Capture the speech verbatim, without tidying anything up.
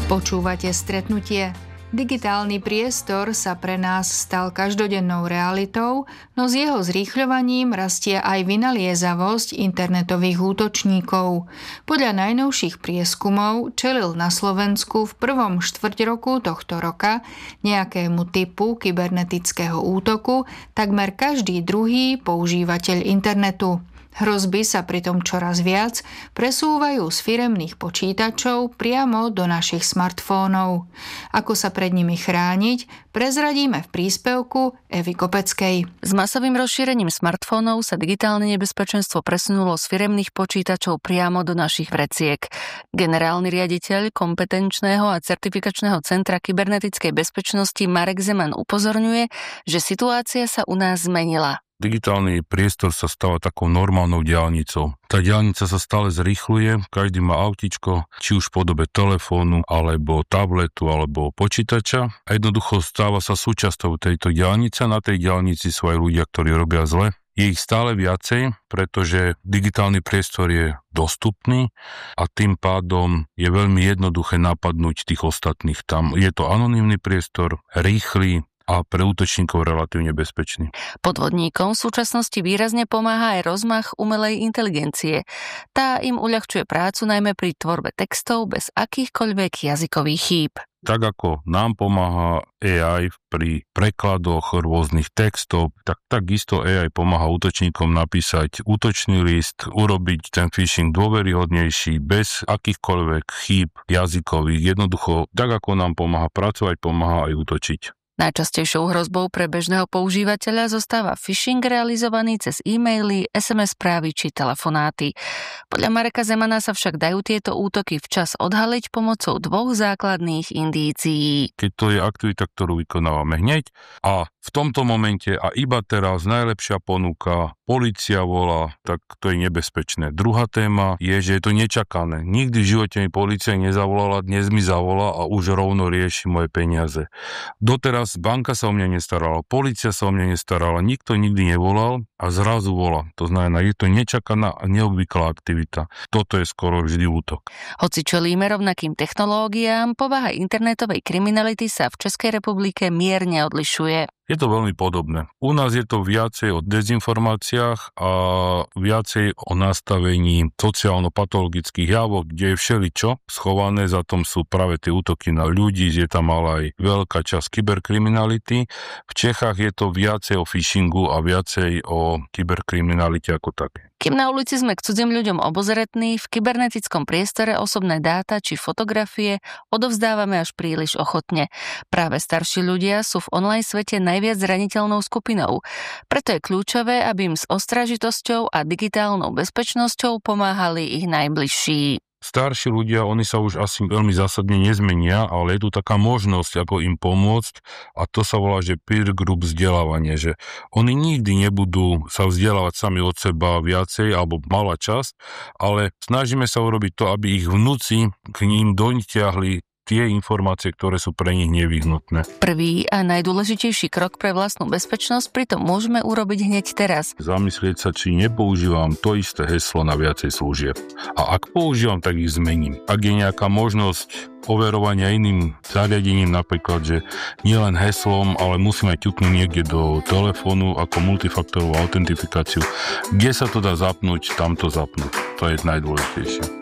Počúvate Stretnutie. Digitálny priestor sa pre nás stal každodennou realitou, no s jeho zrýchľovaním rastie aj vynaliezavosť internetových útočníkov. Podľa najnovších prieskumov čelil na Slovensku v prvom štvrťroku tohto roka nejakému typu kybernetického útoku takmer každý druhý používateľ internetu. Hrozby sa pritom čoraz viac presúvajú z firemných počítačov priamo do našich smartfónov. Ako sa pred nimi chrániť, prezradíme v príspevku Evy Kopeckej. S masovým rozšírením smartfónov sa digitálne nebezpečenstvo presunulo z firemných počítačov priamo do našich vreciek. Generálny riaditeľ kompetenčného a certifikačného centra kybernetickej bezpečnosti Marek Zeman upozorňuje, že situácia sa u nás zmenila. Digitálny priestor sa stáva takou normálnou diaľnicou. Tá diaľnica sa stále zrýchľuje, každý má autičko, či už v podobe telefónu, alebo tabletu, alebo počítača. A jednoducho stáva sa súčasťou tejto diaľnice. Na tej diaľnici sú aj ľudia, ktorí robia zle. Je ich stále viacej, pretože digitálny priestor je dostupný a tým pádom je veľmi jednoduché napadnúť tých ostatných. Tam je to anonymný priestor, rýchly, a pre útočníkov relatívne bezpečný. Podvodníkom v súčasnosti výrazne pomáha aj rozmach umelej inteligencie. Tá im uľahčuje prácu najmä pri tvorbe textov bez akýchkoľvek jazykových chýb. Tak ako nám pomáha á í pri prekladoch rôznych textov, tak takisto á í pomáha útočníkom napísať útočný list, urobiť ten phishing dôveryhodnejší, bez akýchkoľvek chýb jazykových. Jednoducho, tak ako nám pomáha pracovať, pomáha aj útočiť. Najčastejšou hrozbou pre bežného používateľa zostáva phishing realizovaný cez e-maily, es em es správy či telefonáty. Podľa Mareka Zemana sa však dajú tieto útoky včas odhaliť pomocou dvoch základných indícií. Keď to je aktivita, ktorú vykonávame hneď a v tomto momente a iba teraz najlepšia ponuka, polícia volá, tak to je nebezpečné. Druhá téma je, že je to nečakané. Nikdy v živote mi polícia nezavolala, dnes mi zavolá a už rovno rieši moje peniaze. Doteraz banka sa o mňa nestarala, polícia sa o mňa nestarala, nikto nikdy nevolal a zrazu volá. To znamená, je to nečakaná a neobvyklá aktivita. Toto je skoro vždy útok. Hoci čelíme rovnakým technológiám, povaha internetovej kriminality sa v Českej republike mierne odlišuje. Je to veľmi podobné. U nás je to viacej o dezinformáciách a viacej o nastavení sociálno-patologických javov, kde je všeličo schované, za tom sú práve tie útoky na ľudí, je tam ale aj veľká časť kyberkriminality. V Čechách je to viacej o phishingu a viacej o kyberkriminalite ako také. Kým na ulici sme k cudzím ľuďom obozretní, v kybernetickom priestore osobné dáta či fotografie odovzdávame až príliš ochotne. Práve starší ľudia sú v online svete najviac zraniteľnou skupinou. Preto je kľúčové, aby im s ostražitosťou a digitálnou bezpečnosťou pomáhali ich najbližší. Starší ľudia, oni sa už asi veľmi zásadne nezmenia, ale je tu taká možnosť, ako im pomôcť a to sa volá, že peer group vzdelávanie, že oni nikdy nebudú sa vzdelávať sami od seba viacej alebo malá časť, ale snažíme sa urobiť to, aby ich vnúci k ním dotiahli tie informácie, ktoré sú pre nich nevyhnutné. Prvý a najdôležitejší krok pre vlastnú bezpečnosť pritom môžeme urobiť hneď teraz. Zamyslieť sa, či nepoužívam to isté heslo na viacej služieb. A ak používam, tak ich zmením. Ak je nejaká možnosť overovania iným zariadením, napríklad, že nielen heslom, ale musíme aj ťuknúť niekde do telefónu ako multifaktorovú autentifikáciu. Kde sa to dá zapnúť, tam to zapnúť. To je najdôležitejšie.